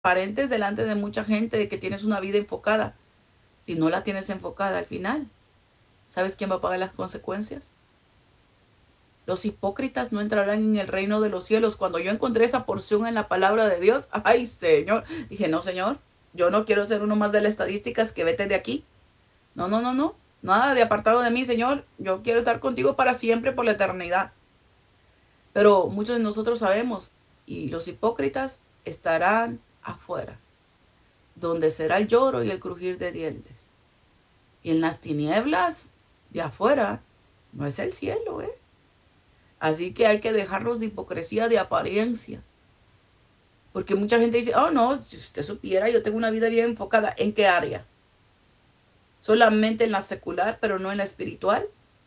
aparentes delante de mucha gente de que tienes una vida enfocada. Si no la tienes enfocada al final, ¿sabes quién va a pagar las consecuencias? Los hipócritas no entrarán en el reino de los cielos. Cuando yo encontré esa porción en la palabra de Dios, ay Señor, dije, no Señor, yo no quiero ser uno más de las estadísticas que vete de aquí. No, no, no, no, nada de apartado de mí, Señor. Yo quiero estar contigo para siempre, por la eternidad. Pero muchos de nosotros sabemos, y los hipócritas estarán afuera, donde será el lloro y el crujir de dientes. Y en las tinieblas de afuera no es el cielo, ¿eh? Así que hay que dejarnos de hipocresía, de apariencia. Porque mucha gente dice, oh no, si usted supiera, yo tengo una vida bien enfocada. ¿En qué área? Solamente en la secular, pero no en la espiritual.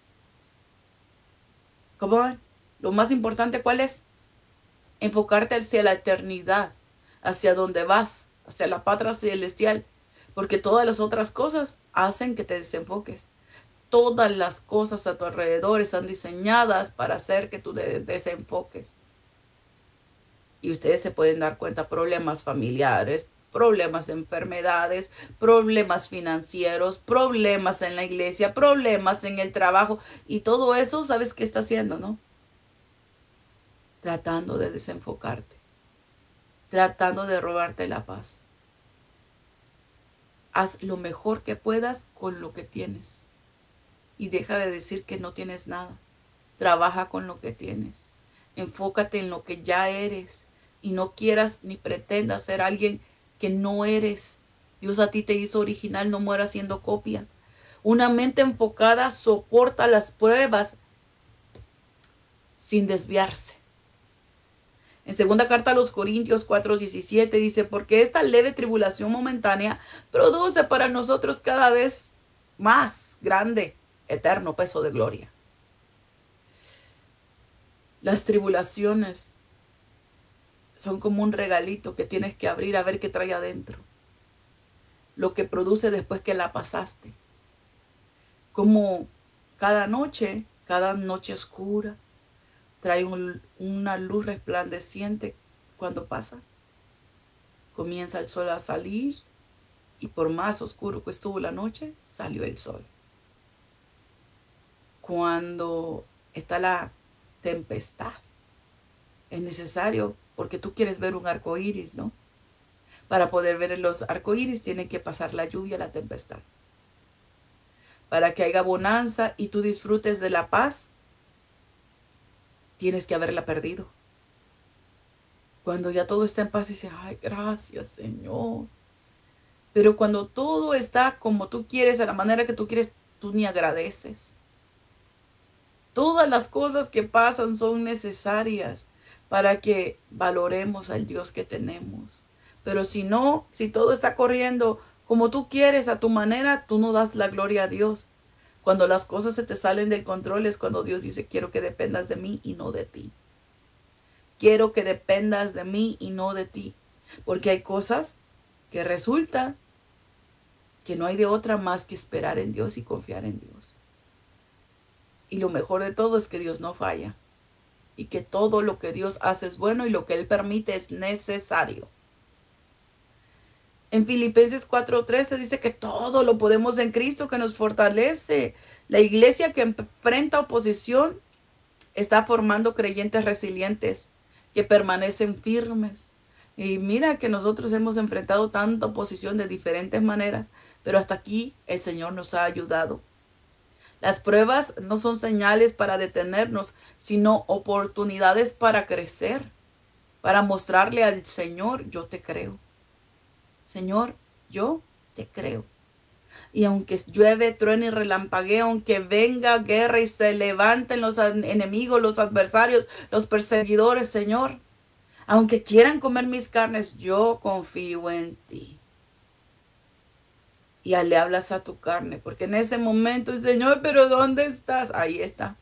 ¿Cómo? Lo más importante, ¿cuál es? Enfocarte hacia la eternidad, hacia donde vas, hacia la patria celestial. Porque todas las otras cosas hacen que te desenfoques. Todas las cosas a tu alrededor están diseñadas para hacer que tú te desenfoques. Y ustedes se pueden dar cuenta, problemas familiares, problemas de enfermedades, problemas financieros, problemas en la iglesia, problemas en el trabajo. Y todo eso, ¿sabes qué está haciendo, no? Tratando de desenfocarte, tratando de robarte la paz. Haz lo mejor que puedas con lo que tienes. Y deja de decir que no tienes nada. Trabaja con lo que tienes. Enfócate en lo que ya eres y no quieras ni pretendas ser alguien que no eres. Dios a ti te hizo original, no mueras siendo copia. Una mente enfocada soporta las pruebas sin desviarse. En segunda carta a los Corintios 4:17 dice, porque esta leve tribulación momentánea produce para nosotros cada vez más grande, eterno peso de gloria. Las tribulaciones son como un regalito que tienes que abrir a ver qué trae adentro. Lo que produce después que la pasaste. Como cada noche oscura, trae una luz resplandeciente cuando pasa. Comienza el sol a salir y por más oscuro que estuvo la noche, salió el sol. Cuando está la tempestad, es necesario, porque tú quieres ver un arco iris, ¿no? Para poder ver los arcoíris tiene que pasar la lluvia, la tempestad. Para que haya bonanza y tú disfrutes de la paz, tienes que haberla perdido. Cuando ya todo está en paz, dices, ay, gracias, Señor. Pero cuando todo está como tú quieres, a la manera que tú quieres, tú ni agradeces. Todas las cosas que pasan son necesarias para que valoremos al Dios que tenemos. Pero si no, si todo está corriendo como tú quieres, a tu manera, tú no das la gloria a Dios. Cuando las cosas se te salen del control es cuando Dios dice, quiero que dependas de mí y no de ti. Quiero que dependas de mí y no de ti. Porque hay cosas que resulta que no hay de otra más que esperar en Dios y confiar en Dios. Y lo mejor de todo es que Dios no falla. Y que todo lo que Dios hace es bueno y lo que Él permite es necesario. En Filipenses 4:13 dice que todo lo podemos en Cristo que nos fortalece. La iglesia que enfrenta oposición está formando creyentes resilientes que permanecen firmes. Y mira que nosotros hemos enfrentado tanta oposición de diferentes maneras, pero hasta aquí el Señor nos ha ayudado. Las pruebas no son señales para detenernos, sino oportunidades para crecer, para mostrarle al Señor, yo te creo. Señor, yo te creo. Y aunque llueve, truene y relampaguee, aunque venga guerra y se levanten los enemigos, los adversarios, los perseguidores, Señor, aunque quieran comer mis carnes, yo confío en ti. Y le hablas a tu carne, porque en ese momento, Señor, pero ¿dónde estás? Ahí está.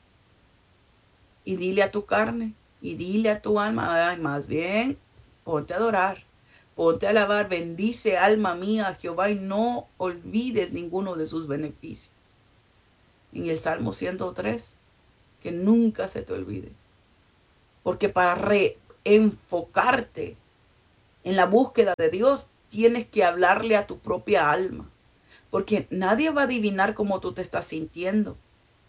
Y dile a tu carne, y dile a tu alma, ay, más bien, ponte a adorar, ponte a alabar, bendice alma mía a Jehová y no olvides ninguno de sus beneficios. En el Salmo 103, que nunca se te olvide. Porque para reenfocarte en la búsqueda de Dios, tienes que hablarle a tu propia alma, porque nadie va a adivinar cómo tú te estás sintiendo.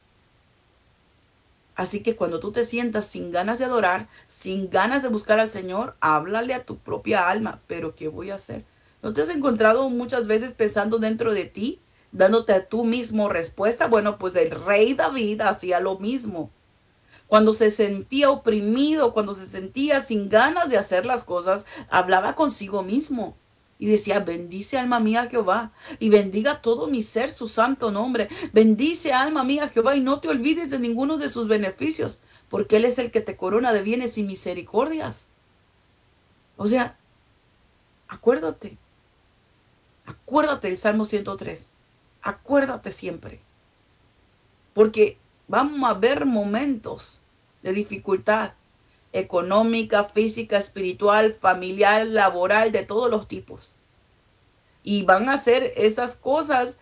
Así que cuando tú te sientas sin ganas de adorar, sin ganas de buscar al Señor, háblale a tu propia alma. Pero ¿qué voy a hacer? ¿No te has encontrado muchas veces pensando dentro de ti, dándote a tú mismo respuesta? Bueno, pues el rey David hacía lo mismo. Cuando se sentía oprimido, cuando se sentía sin ganas de hacer las cosas, hablaba consigo mismo. Y decía, bendice alma mía Jehová, y bendiga todo mi ser su santo nombre. Bendice alma mía Jehová, y no te olvides de ninguno de sus beneficios, porque Él es el que te corona de bienes y misericordias. O sea, acuérdate, acuérdate del Salmo 103. Acuérdate siempre, porque vamos a ver momentos de dificultad económica, física, espiritual, familiar, laboral, de todos los tipos. Y van a ser esas cosas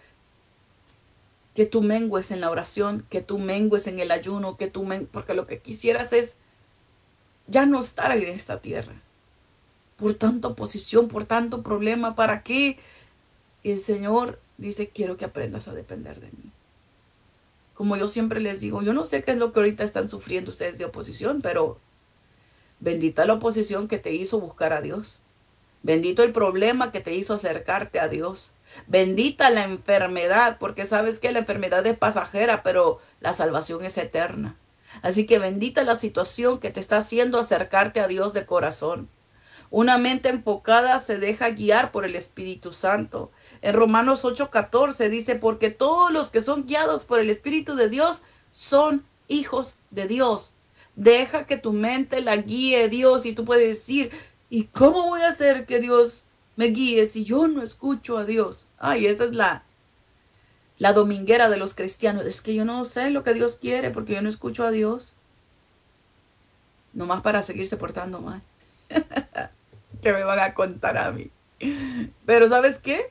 que tú mengues en la oración, que tú mengues en el ayuno, porque lo que quisieras es ya no estar en esta tierra. Por tanta oposición, por tanto problema, ¿para qué? Y el Señor dice, quiero que aprendas a depender de mí. Como yo siempre les digo, yo no sé qué es lo que ahorita están sufriendo ustedes de oposición, pero bendita la oposición que te hizo buscar a Dios. Bendito el problema que te hizo acercarte a Dios. Bendita la enfermedad, porque sabes que la enfermedad es pasajera, pero la salvación es eterna. Así que bendita la situación que te está haciendo acercarte a Dios de corazón. Una mente enfocada se deja guiar por el Espíritu Santo. En Romanos 8:14 dice, porque todos los que son guiados por el Espíritu de Dios son hijos de Dios. Deja que tu mente la guíe Dios y tú puedes decir, ¿y cómo voy a hacer que Dios me guíe si yo no escucho a Dios? Ay, esa es la dominguera de los cristianos. Es que yo no sé lo que Dios quiere porque yo no escucho a Dios. Nomás para seguirse portando mal. ¿Qué me van a contar a mí? Pero ¿sabes qué?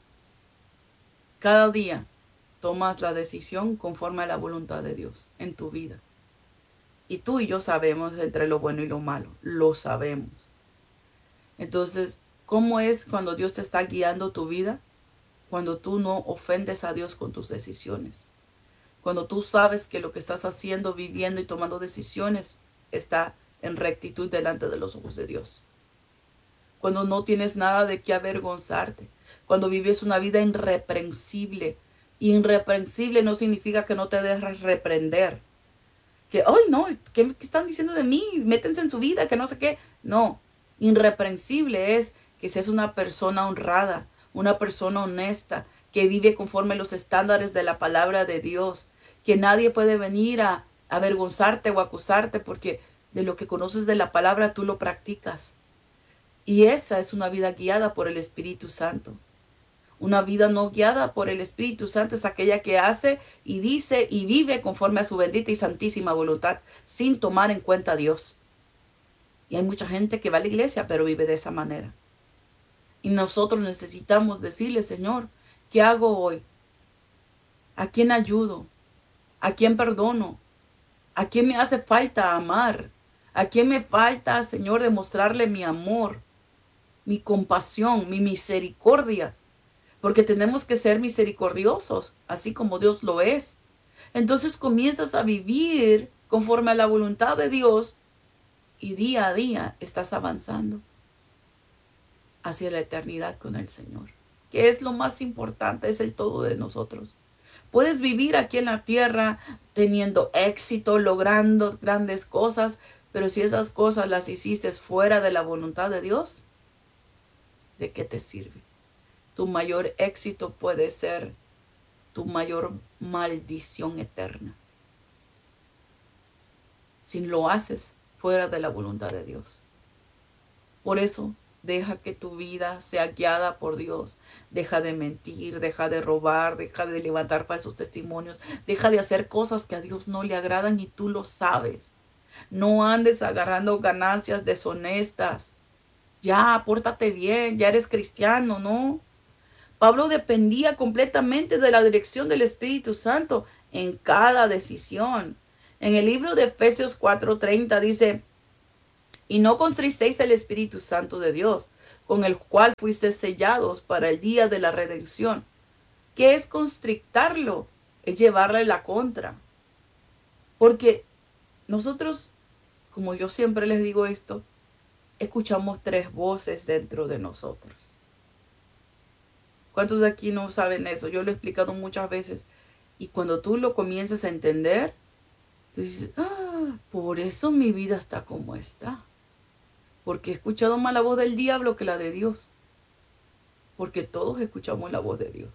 Cada día tomas la decisión conforme a la voluntad de Dios en tu vida. Y tú y yo sabemos entre lo bueno y lo malo. Lo sabemos. Entonces, ¿cómo es cuando Dios te está guiando tu vida? Cuando tú no ofendes a Dios con tus decisiones. Cuando tú sabes que lo que estás haciendo, viviendo y tomando decisiones está en rectitud delante de los ojos de Dios. Cuando no tienes nada de qué avergonzarte, cuando vives una vida irreprensible. Irreprensible no significa que no te dejes reprender. Que, ay, no, ¿qué están diciendo de mí? Métense en su vida, que no sé qué. No, irreprensible es que seas una persona honrada, una persona honesta, que vive conforme a los estándares de la palabra de Dios, que nadie puede venir a avergonzarte o acusarte porque de lo que conoces de la palabra tú lo practicas. Y esa es una vida guiada por el Espíritu Santo. Una vida no guiada por el Espíritu Santo es aquella que hace y dice y vive conforme a su bendita y santísima voluntad, sin tomar en cuenta a Dios. Y hay mucha gente que va a la iglesia, pero vive de esa manera. Y nosotros necesitamos decirle, Señor, ¿qué hago hoy? ¿A quién ayudo? ¿A quién perdono? ¿A quién me hace falta amar? ¿A quién me falta, Señor, demostrarle mi amor, mi compasión, mi misericordia? Porque tenemos que ser misericordiosos, así como Dios lo es. Entonces comienzas a vivir conforme a la voluntad de Dios y día a día estás avanzando hacia la eternidad con el Señor, que es lo más importante, es el todo de nosotros. Puedes vivir aquí en la tierra teniendo éxito, logrando grandes cosas, pero si esas cosas las hiciste fuera de la voluntad de Dios, ¿de qué te sirve? Tu mayor éxito puede ser tu mayor maldición eterna si lo haces fuera de la voluntad de Dios. Por eso, deja que tu vida sea guiada por Dios. Deja de mentir, deja de robar, deja de levantar falsos testimonios, deja de hacer cosas que a Dios no le agradan y tú lo sabes. No andes agarrando ganancias deshonestas. Ya, pórtate bien, ya eres cristiano, ¿no? Pablo dependía completamente de la dirección del Espíritu Santo en cada decisión. En el libro de Efesios 4:30 dice, Y no contristeis el Espíritu Santo de Dios, con el cual fuisteis sellados para el día de la redención. ¿Qué es constrictarlo? Es llevarle la contra. Porque nosotros, como yo siempre les digo esto, escuchamos tres voces dentro de nosotros. ¿Cuántos de aquí no saben eso? Yo lo he explicado muchas veces. Y cuando tú lo comienzas a entender, tú dices, por eso mi vida está como está. Porque he escuchado más la voz del diablo que la de Dios. Porque todos escuchamos la voz de Dios.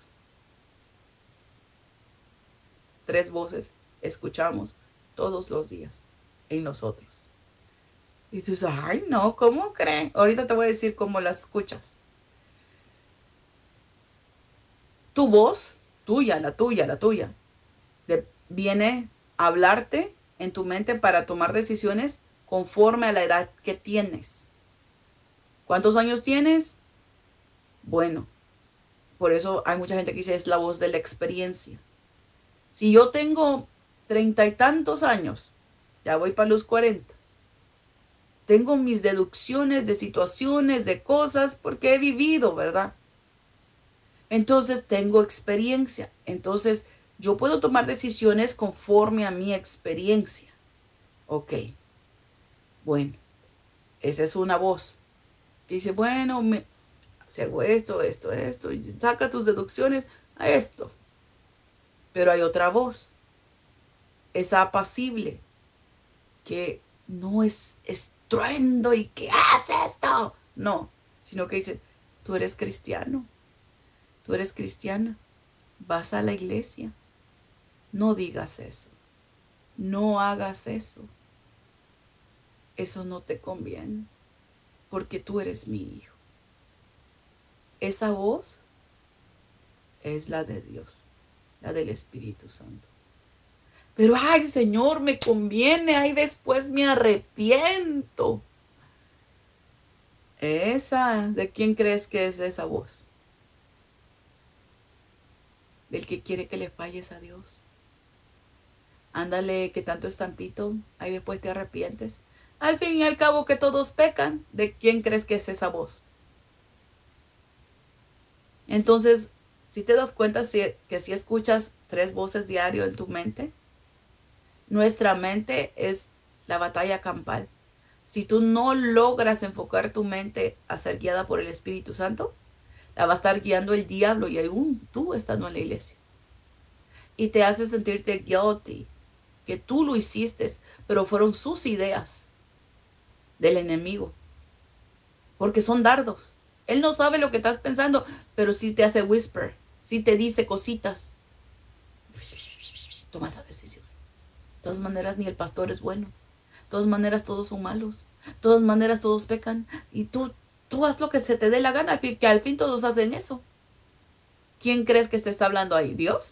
Tres voces escuchamos todos los días en nosotros. Y tú dices, ay no, ¿cómo creen? Ahorita te voy a decir cómo la escuchas. Tu voz, la tuya, viene a hablarte en tu mente para tomar decisiones conforme a la edad que tienes. ¿Cuántos años tienes? Bueno, por eso hay mucha gente que dice es la voz de la experiencia. Si yo tengo 30 y tantos años, ya voy para los 40, tengo mis deducciones de situaciones, de cosas, porque he vivido, ¿verdad? Entonces tengo experiencia. Entonces yo puedo tomar decisiones conforme a mi experiencia. Ok, bueno, esa es una voz que dice, bueno, si hago esto, y saca tus deducciones a esto. Pero hay otra voz, esa apacible, que no es estruendo y que hace esto. No, sino que dice, tú eres cristiano, tú eres cristiana, vas a la iglesia, no digas eso, no hagas eso, eso no te conviene, porque tú eres mi hijo. Esa voz es la de Dios, la del Espíritu Santo. Pero, ay, Señor, me conviene, ay, después me arrepiento. ¿De quién crees que es esa voz? Del que quiere que le falles a Dios. Ándale, que tanto es tantito, ahí después te arrepientes. Al fin y al cabo que todos pecan, ¿de quién crees que es esa voz? Entonces, si te das cuenta que si escuchas tres voces diario en tu mente, nuestra mente es la batalla campal. Si tú no logras enfocar tu mente a ser guiada por el Espíritu Santo, la va a estar guiando el diablo y aún tú estando en la iglesia. Y te hace sentirte guilty, que tú lo hiciste, pero fueron sus ideas del enemigo. Porque son dardos. Él no sabe lo que estás pensando, pero sí te hace whisper, sí te dice cositas. Toma esa decisión. De todas maneras, ni el pastor es bueno. De todas maneras, todos son malos. De todas maneras, todos pecan. Y tú haz lo que se te dé la gana, que al fin todos hacen eso. ¿Quién crees que te está hablando ahí? ¿Dios?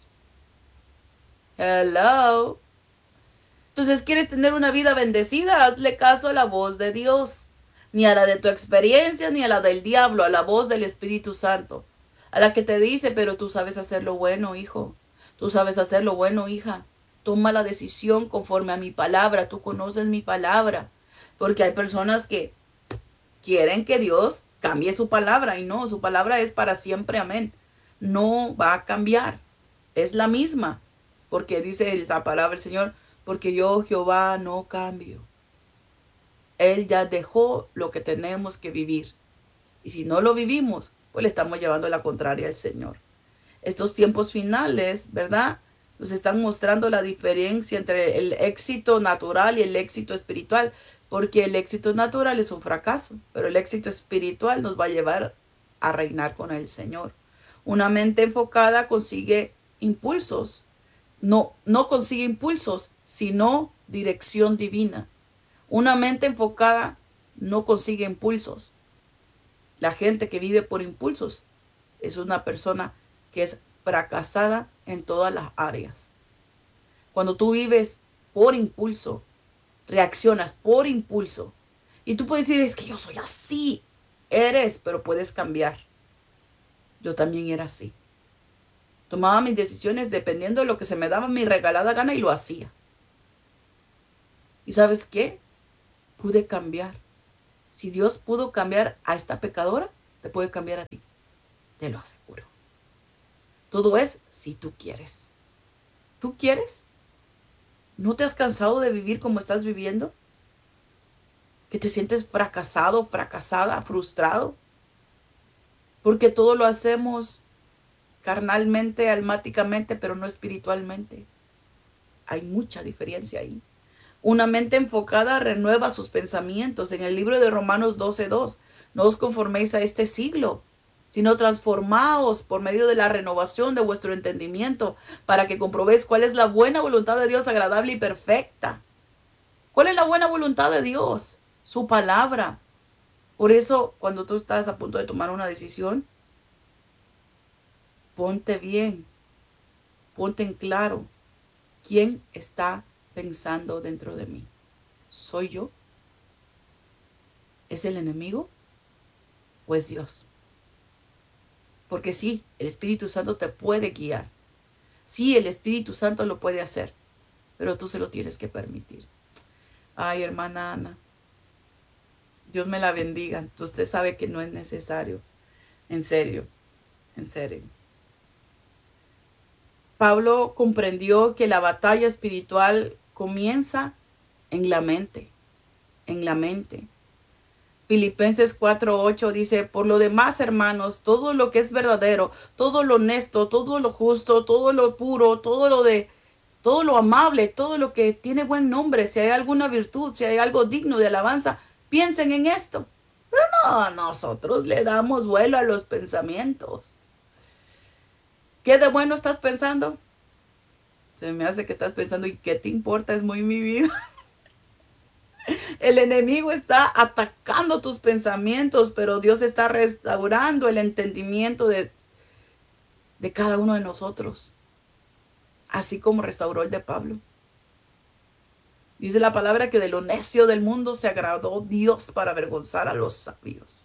Hello. Entonces, ¿quieres tener una vida bendecida? Hazle caso a la voz de Dios. Ni a la de tu experiencia, ni a la del diablo, a la voz del Espíritu Santo. A la que te dice, pero tú sabes hacer lo bueno, hijo. Tú sabes hacer lo bueno, hija. Toma la decisión conforme a mi palabra. Tú conoces mi palabra. Porque hay personas que quieren que Dios cambie su palabra. Y no, su palabra es para siempre. Amén. No va a cambiar. Es la misma. Porque dice la palabra del Señor, porque yo, Jehová, no cambio. Él ya dejó lo que tenemos que vivir. Y si no lo vivimos, pues le estamos llevando la contraria al Señor. Estos tiempos finales, ¿verdad? Nos están mostrando la diferencia entre el éxito natural y el éxito espiritual. Porque el éxito natural es un fracaso, pero el éxito espiritual nos va a llevar a reinar con el Señor. Una mente enfocada consigue impulsos. No consigue impulsos, sino dirección divina. Una mente enfocada no consigue impulsos. La gente que vive por impulsos es una persona que es fracasada en todas las áreas. Cuando tú vives por impulso, reaccionas por impulso. Y tú puedes decir, es que yo soy así. Eres, pero puedes cambiar. Yo también era así. Tomaba mis decisiones dependiendo de lo que se me daba mi regalada gana y lo hacía. ¿Y sabes qué? Pude cambiar. Si Dios pudo cambiar a esta pecadora, te puede cambiar a ti. Te lo aseguro. Todo es si tú quieres. ¿Tú quieres? ¿No te has cansado de vivir como estás viviendo? ¿Que te sientes fracasado, fracasada, frustrado? Porque todo lo hacemos carnalmente, almáticamente, pero no espiritualmente. Hay mucha diferencia ahí. Una mente enfocada renueva sus pensamientos. En el libro de Romanos 12:2, no os conforméis a este siglo, sino transformaos por medio de la renovación de vuestro entendimiento, para que comprobéis cuál es la buena voluntad de Dios, agradable y perfecta. ¿Cuál es la buena voluntad de Dios? Su palabra. Por eso, cuando tú estás a punto de tomar una decisión, ponte bien, ponte en claro quién está pensando dentro de mí. ¿Soy yo? ¿Es el enemigo? ¿O es Dios? Porque sí, el Espíritu Santo te puede guiar. Sí, el Espíritu Santo lo puede hacer, pero tú se lo tienes que permitir. Ay, hermana Ana, Dios me la bendiga. Usted sabe que no es necesario. En serio, en serio. Pablo comprendió que la batalla espiritual comienza en la mente, en la mente. Filipenses 4:8 dice, por lo demás, hermanos, todo lo que es verdadero, todo lo honesto, todo lo justo, todo lo puro, todo lo amable, todo lo que tiene buen nombre, si hay alguna virtud, si hay algo digno de alabanza, piensen en esto. Pero no, nosotros le damos vuelo a los pensamientos. ¿Qué de bueno estás pensando? Se me hace que estás pensando, ¿y qué te importa? Es muy mi vida. El enemigo está atacando tus pensamientos, pero Dios está restaurando el entendimiento de cada uno de nosotros, así como restauró el de Pablo. Dice la palabra que de lo necio del mundo se agradó Dios para avergonzar a los sabios.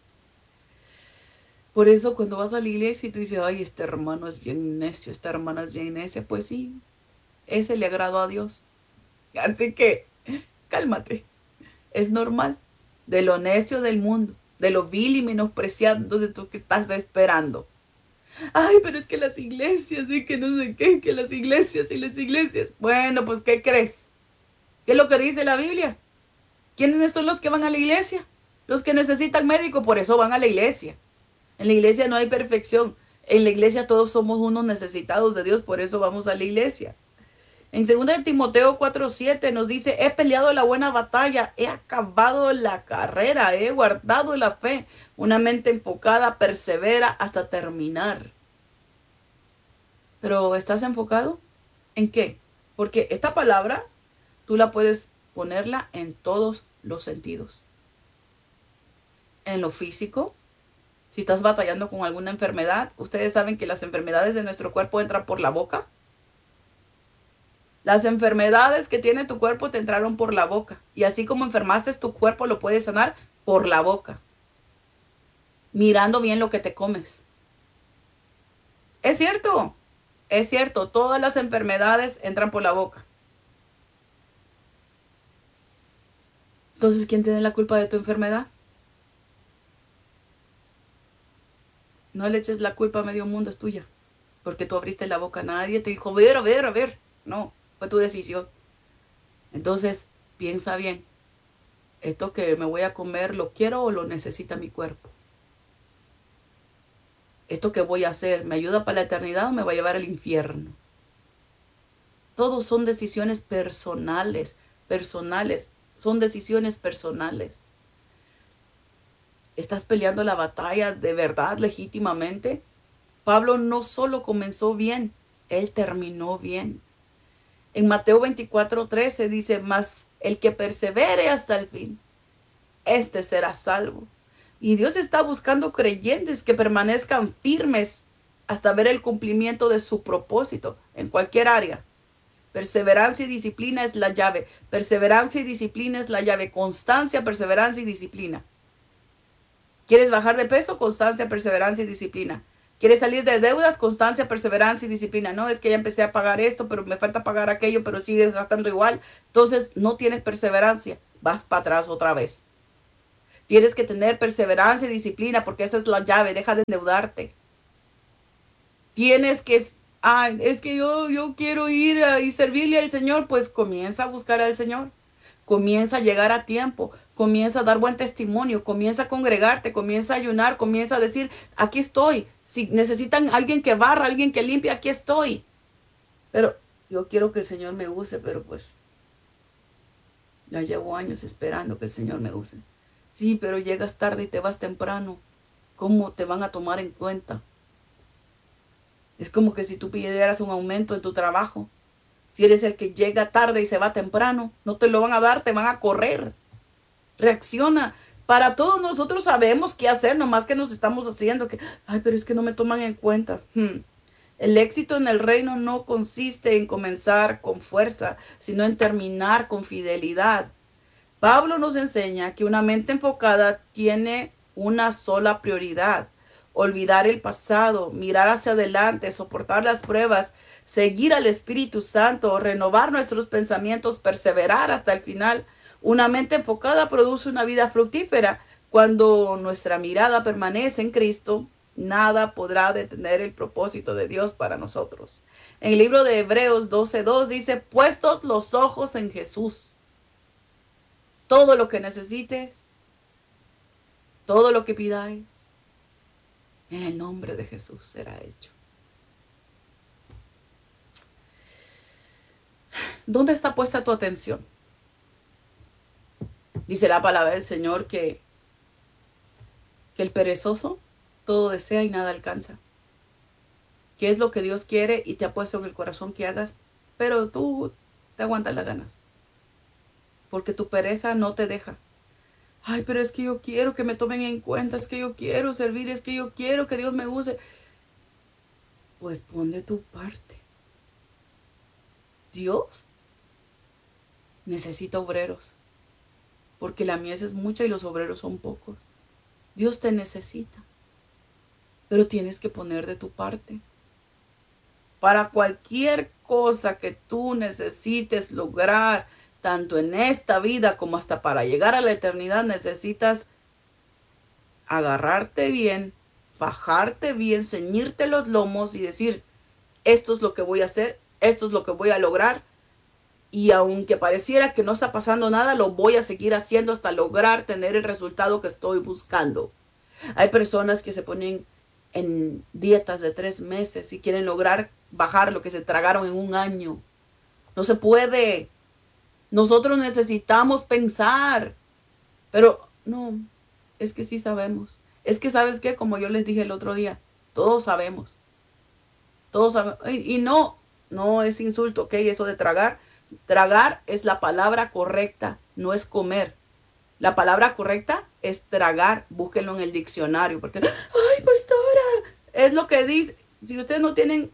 Por eso cuando vas a la iglesia y tú dices, ay, este hermano es bien necio, esta hermana es bien necia, pues sí, ese le agradó a Dios. Así que cálmate, es normal. De lo necio del mundo, de lo vil y menospreciado, entonces tú qué estás esperando. Ay, pero es que las iglesias, y que no sé qué, que las iglesias y las iglesias. Bueno, pues ¿qué crees? ¿Qué es lo que dice la Biblia? ¿Quiénes son los que van a la iglesia? Los que necesitan médico, por eso van a la iglesia. En la iglesia no hay perfección. En la iglesia todos somos unos necesitados de Dios, por eso vamos a la iglesia. En 2 de Timoteo 4:7 nos dice, he peleado la buena batalla, he acabado la carrera, he guardado la fe. Una mente enfocada persevera hasta terminar. Pero ¿estás enfocado? ¿En qué? Porque esta palabra tú la puedes ponerla en todos los sentidos. En lo físico, si estás batallando con alguna enfermedad, ustedes saben que las enfermedades de nuestro cuerpo entran por la boca. Las enfermedades que tiene tu cuerpo te entraron por la boca. Y así como enfermaste, tu cuerpo lo puede sanar por la boca. Mirando bien lo que te comes. Es cierto, todas las enfermedades entran por la boca. Entonces, ¿quién tiene la culpa de tu enfermedad? No le eches la culpa a medio mundo, es tuya. Porque tú abriste la boca, nadie te dijo, a ver, a ver, a ver. No, fue tu decisión. Entonces, piensa bien. ¿Esto que me voy a comer lo quiero o lo necesita mi cuerpo? ¿Esto que voy a hacer me ayuda para la eternidad o me va a llevar al infierno? Todos son decisiones personales, personales. Son decisiones personales. ¿Estás peleando la batalla de verdad, legítimamente? Pablo no solo comenzó bien, él terminó bien. En Mateo 24:13 dice, mas el que persevere hasta el fin, este será salvo. Y Dios está buscando creyentes que permanezcan firmes hasta ver el cumplimiento de su propósito en cualquier área. Perseverancia y disciplina es la llave. Perseverancia y disciplina es la llave. Constancia, perseverancia y disciplina. ¿Quieres bajar de peso? Constancia, perseverancia y disciplina. ¿Quieres salir de deudas? Constancia, perseverancia y disciplina. No, es que ya empecé a pagar esto, pero me falta pagar aquello, pero sigues gastando igual. Entonces no tienes perseverancia. Vas para atrás otra vez. Tienes que tener perseverancia y disciplina porque esa es la llave. Deja de endeudarte. Tienes que, es que yo quiero ir y servirle al Señor. Pues comienza a buscar al Señor. Comienza a llegar a tiempo. Comienza a dar buen testimonio. Comienza a congregarte. Comienza a ayunar. Comienza a decir, aquí estoy. Si necesitan alguien que barra, alguien que limpie, aquí estoy. Pero yo quiero que el Señor me use, pero pues ya llevo años esperando que el Señor me use. Sí, pero llegas tarde y te vas temprano. ¿Cómo te van a tomar en cuenta? Es como que si tú pidieras un aumento en tu trabajo. Si eres el que llega tarde y se va temprano, no te lo van a dar, te van a correr. Reacciona. Para todos nosotros sabemos qué hacer, nomás que nos estamos haciendo que, ay, pero es que no me toman en cuenta. El éxito en el reino no consiste en comenzar con fuerza, sino en terminar con fidelidad. Pablo nos enseña que una mente enfocada tiene una sola prioridad: olvidar el pasado, mirar hacia adelante, soportar las pruebas, seguir al Espíritu Santo, renovar nuestros pensamientos, perseverar hasta el final. Una mente enfocada produce una vida fructífera. Cuando nuestra mirada permanece en Cristo, nada podrá detener el propósito de Dios para nosotros. En el libro de Hebreos 12:2 dice, puestos los ojos en Jesús. Todo lo que necesites, todo lo que pidáis, en el nombre de Jesús será hecho. ¿Dónde está puesta tu atención? Dice la palabra del Señor que el perezoso todo desea y nada alcanza. ¿Qué es lo que Dios quiere y te ha puesto en el corazón que hagas? Pero tú te aguantas las ganas. Porque tu pereza no te deja. Ay, pero es que yo quiero que me tomen en cuenta, es que yo quiero servir, es que yo quiero que Dios me use. Pues pon de tu parte. Dios necesita obreros, porque la mies es mucha y los obreros son pocos. Dios te necesita, pero tienes que poner de tu parte. Para cualquier cosa que tú necesites lograr, tanto en esta vida como hasta para llegar a la eternidad, necesitas agarrarte bien, fajarte bien, ceñirte los lomos y decir, esto es lo que voy a hacer, esto es lo que voy a lograr. Y aunque pareciera que no está pasando nada, lo voy a seguir haciendo hasta lograr tener el resultado que estoy buscando. Hay personas que se ponen en dietas de 3 meses y quieren lograr bajar lo que se tragaron en un año. No se puede. Nosotros necesitamos pensar. Pero no, es que sí sabemos. Es que sabes qué, como yo les dije el otro día, todos sabemos. Todos sabemos. Y no, no es insulto, ¿ok? Eso de tragar. Tragar es la palabra correcta, no es comer. La palabra correcta es tragar. Búsquenlo en el diccionario. Porque, ay, pastora, es lo que dice. Si ustedes no tienen,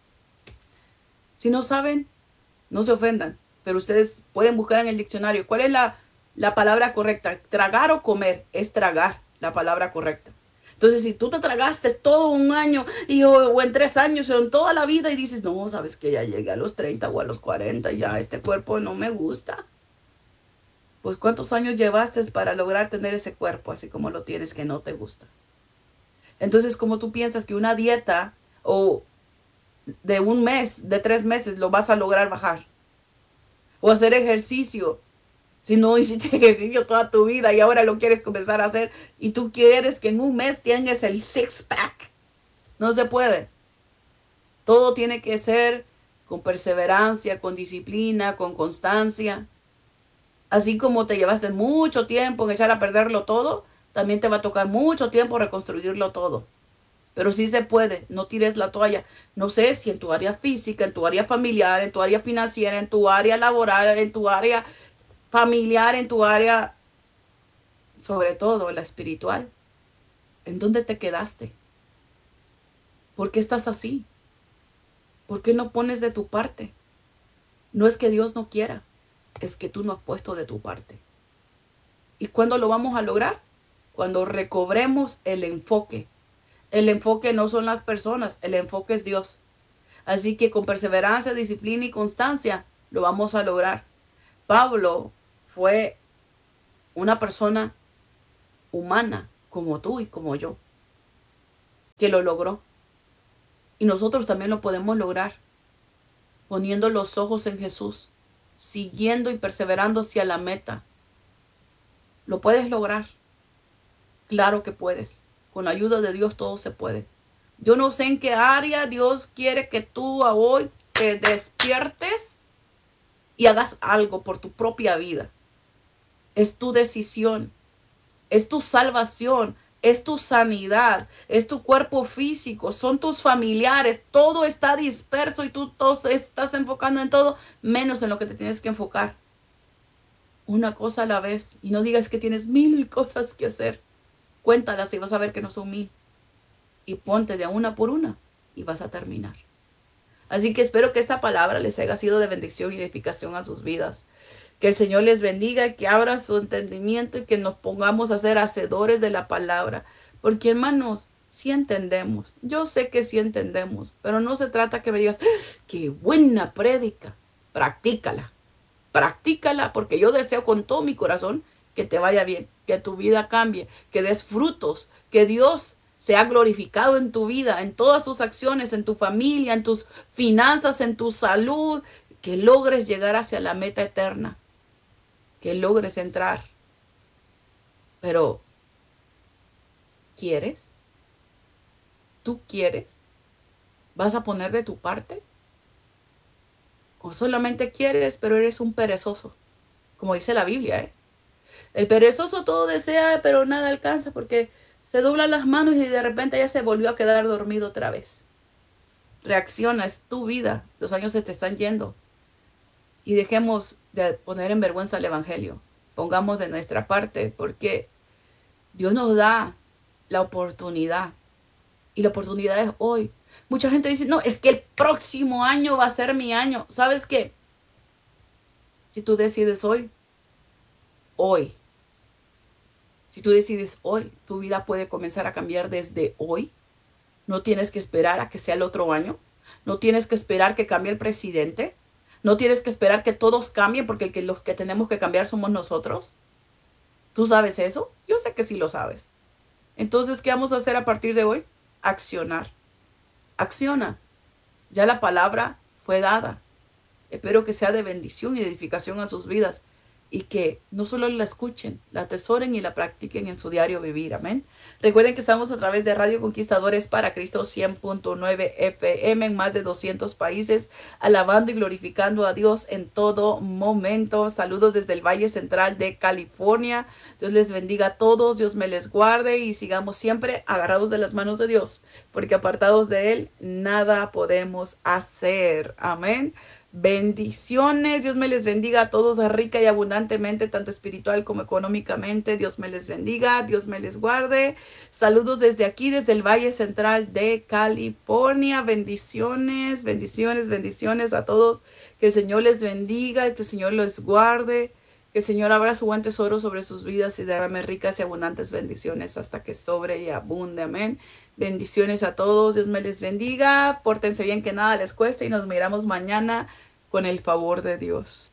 si no saben, no se ofendan. Pero ustedes pueden buscar en el diccionario. ¿Cuál es la palabra correcta? ¿Tragar o comer? Es tragar la palabra correcta. Entonces, si tú te tragaste todo un año o en 3 años o en toda la vida y dices, no, sabes que ya llegué a los 30 o a los 40, ya este cuerpo no me gusta. Pues ¿cuántos años llevaste para lograr tener ese cuerpo así como lo tienes que no te gusta? Entonces, ¿cómo tú piensas que una dieta o de un mes, de 3 meses lo vas a lograr bajar? O hacer ejercicio. Si no hiciste ejercicio toda tu vida y ahora lo quieres comenzar a hacer y tú quieres que en un mes tengas el six pack. No se puede. Todo tiene que ser con perseverancia, con disciplina, con constancia. Así como te llevaste mucho tiempo en echar a perderlo todo, también te va a tocar mucho tiempo reconstruirlo todo. Pero sí se puede, no tires la toalla. No sé si en tu área física, en tu área familiar, en tu área financiera, en tu área laboral, en tu área familiar, en tu área, sobre todo la espiritual. ¿En dónde te quedaste? ¿Por qué estás así? ¿Por qué no pones de tu parte? No es que Dios no quiera, es que tú no has puesto de tu parte. ¿Y cuándo lo vamos a lograr? Cuando recobremos el enfoque. El enfoque no son las personas, el enfoque es Dios. Así que con perseverancia, disciplina y constancia lo vamos a lograr. Pablo fue una persona humana como tú y como yo, que lo logró. Y nosotros también lo podemos lograr poniendo los ojos en Jesús, siguiendo y perseverando hacia la meta. Lo puedes lograr. Claro que puedes. Con la ayuda de Dios todo se puede. Yo no sé en qué área Dios quiere que tú hoy te despiertes y hagas algo por tu propia vida. Es tu decisión, es tu salvación, es tu sanidad, es tu cuerpo físico, son tus familiares, todo está disperso y tú todo estás enfocando en todo, menos en lo que te tienes que enfocar. Una cosa a la vez, y no digas que tienes 1000 cosas que hacer. Cuéntalas y vas a ver que no son 1000. Y ponte de una por una y vas a terminar. Así que espero que esta palabra les haya sido de bendición y edificación a sus vidas. Que el Señor les bendiga, que abra su entendimiento y que nos pongamos a ser hacedores de la palabra. Porque hermanos, sí entendemos. Yo sé que sí entendemos, pero no se trata que me digas, qué buena prédica. Practícala. Practícala porque yo deseo con todo mi corazón que te vaya bien, que tu vida cambie, que des frutos, que Dios sea glorificado en tu vida, en todas tus acciones, en tu familia, en tus finanzas, en tu salud, que logres llegar hacia la meta eterna, que logres entrar. Pero, ¿quieres? ¿Tú quieres? ¿Vas a poner de tu parte? ¿O solamente quieres, pero eres un perezoso? Como dice la Biblia, ¿eh? El perezoso todo desea, pero nada alcanza porque se dobla las manos y de repente ya se volvió a quedar dormido otra vez. Reacciona, es tu vida. Los años se te están yendo. Y dejemos de poner en vergüenza el Evangelio. Pongamos de nuestra parte porque Dios nos da la oportunidad. Y la oportunidad es hoy. Mucha gente dice, no, es que el próximo año va a ser mi año. ¿Sabes qué? Si tú decides hoy, hoy. Si tú decides hoy, tu vida puede comenzar a cambiar desde hoy. No tienes que esperar a que sea el otro año. No tienes que esperar que cambie el presidente. No tienes que esperar que todos cambien porque los que tenemos que cambiar somos nosotros. ¿Tú sabes eso? Yo sé que sí lo sabes. Entonces, ¿qué vamos a hacer a partir de hoy? Accionar. Acciona. Ya la palabra fue dada. Espero que sea de bendición y edificación a sus vidas y que no solo la escuchen, la atesoren y la practiquen en su diario vivir. Amén. Recuerden que estamos a través de Radio Conquistadores para Cristo 100.9 FM en más de 200 países, alabando y glorificando a Dios en todo momento. Saludos desde el Valle Central de California. Dios les bendiga a todos, Dios me les guarde y sigamos siempre agarrados de las manos de Dios, porque apartados de Él nada podemos hacer. Amén. Bendiciones, Dios me les bendiga a todos rica y abundantemente, tanto espiritual como económicamente. Dios me les bendiga, Dios me les guarde. Saludos desde aquí, desde el Valle Central de California. Bendiciones, bendiciones, bendiciones a todos. Que el Señor les bendiga, que el Señor los guarde. Que el Señor abra su buen tesoro sobre sus vidas y derrame ricas y abundantes bendiciones hasta que sobre y abunde. Amén. Bendiciones a todos. Dios me les bendiga. Pórtense bien, que nada les cueste y nos miramos mañana con el favor de Dios.